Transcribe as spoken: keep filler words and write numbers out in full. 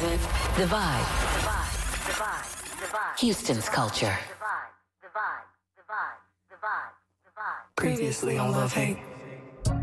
present The Vibe. Houston's culture. Previously on Love Hate.